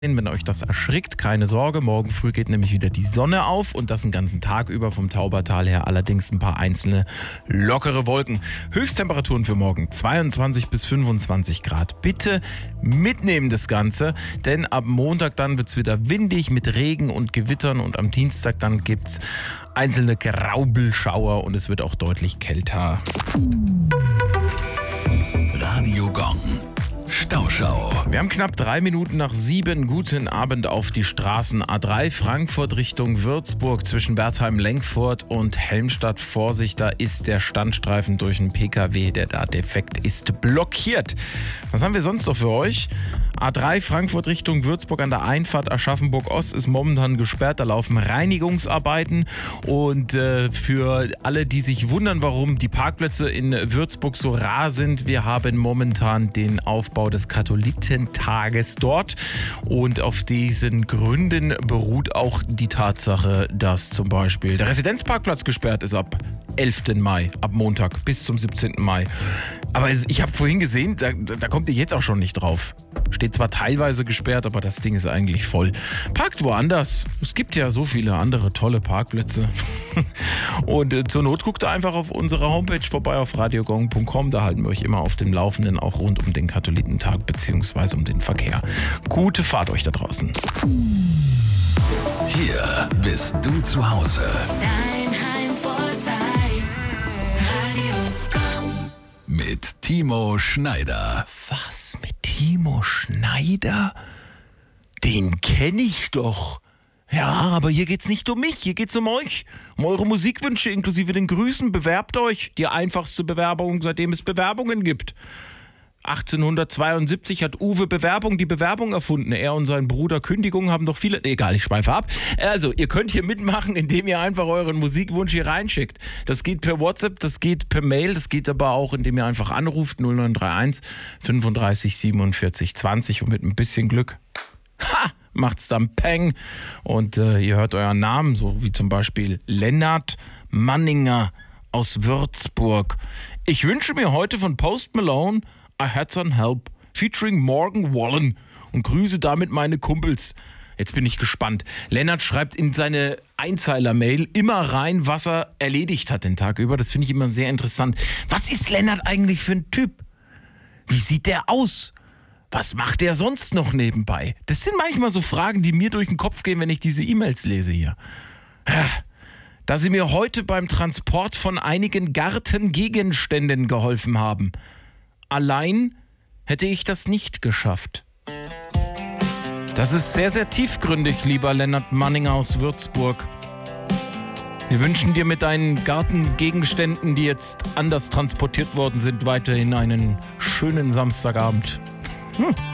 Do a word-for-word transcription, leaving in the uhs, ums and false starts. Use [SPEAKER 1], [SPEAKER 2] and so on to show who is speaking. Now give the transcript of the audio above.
[SPEAKER 1] Wenn euch das erschrickt, keine Sorge, morgen früh geht nämlich wieder die Sonne auf und das den ganzen Tag über vom Taubertal her, allerdings ein paar einzelne lockere Wolken. Höchsttemperaturen für morgen zweiundzwanzig bis fünfundzwanzig Grad. Bitte mitnehmen das Ganze, denn ab Montag dann wird es wieder windig mit Regen und Gewittern und am Dienstag dann gibt es einzelne Graubelschauer und es wird auch deutlich kälter.
[SPEAKER 2] Radio Gong. Stauschau.
[SPEAKER 1] Wir haben knapp drei Minuten nach sieben. Guten Abend auf die Straßen. A drei Frankfurt Richtung Würzburg zwischen Bertheim-Lenkfurt und Helmstadt. Vorsicht, da ist der Standstreifen durch einen P K W, der da defekt ist, blockiert. Was haben wir sonst noch für euch? A drei Frankfurt Richtung Würzburg an der Einfahrt Aschaffenburg-Ost ist momentan gesperrt. Da laufen Reinigungsarbeiten. Und äh, für alle, die sich wundern, warum die Parkplätze in Würzburg so rar sind, wir haben momentan den Aufbau des Katholikentages dort. Und auf diesen Gründen beruht auch die Tatsache, dass zum Beispiel der Residenzparkplatz gesperrt ist ab elften Mai, ab Montag bis zum siebzehnten Mai. Aber ich habe vorhin gesehen, da, da kommt ihr jetzt auch schon nicht drauf. Steht zwar teilweise gesperrt, aber das Ding ist eigentlich voll. Parkt woanders. Es gibt ja so viele andere tolle Parkplätze. Und äh, zur Not guckt ihr einfach auf unserer Homepage vorbei auf radiogong punkt com. Da halten wir euch immer auf dem Laufenden, auch rund um den Katholikentag bzw. um den Verkehr. Gute Fahrt euch da draußen.
[SPEAKER 2] Hier bist du zu Hause.
[SPEAKER 3] Dein Heimvorteil. Radio Gong.
[SPEAKER 2] Mit Timo Schneider.
[SPEAKER 1] Was, mit Timo Schneider? Den kenne ich doch. Ja, aber hier geht's nicht um mich, hier geht's um euch. Um eure Musikwünsche inklusive den Grüßen. Bewerbt euch. Die einfachste Bewerbung, seitdem es Bewerbungen gibt. achtzehnhundertzweiundsiebzig hat Uwe Bewerbung die Bewerbung erfunden. Er und sein Bruder Kündigung haben doch viele... Egal, ich schweife ab. Also, ihr könnt hier mitmachen, indem ihr einfach euren Musikwunsch hier reinschickt. Das geht per WhatsApp, das geht per Mail, das geht aber auch, indem ihr einfach anruft null neun drei eins fünfunddreißig siebenundvierzig zwanzig und mit ein bisschen Glück... Ha! Macht's dann Peng und äh, ihr hört euren Namen, so wie zum Beispiel Lennart Manninger aus Würzburg. Ich wünsche mir heute von Post Malone I Had Some Help featuring Morgan Wallen und grüße damit meine Kumpels. Jetzt bin ich gespannt. Lennart schreibt in seine Einzeiler-Mail immer rein, was er erledigt hat den Tag über. Das finde ich immer sehr interessant. Was ist Lennart eigentlich für ein Typ? Wie sieht der aus? Was macht der sonst noch nebenbei? Das sind manchmal so Fragen, die mir durch den Kopf gehen, wenn ich diese E-Mails lese hier. Da sie mir heute beim Transport von einigen Gartengegenständen geholfen haben. Allein hätte ich das nicht geschafft. Das ist sehr, sehr tiefgründig, lieber Lennart Manninger aus Würzburg. Wir wünschen dir mit deinen Gartengegenständen, die jetzt anders transportiert worden sind, weiterhin einen schönen Samstagabend. Hm.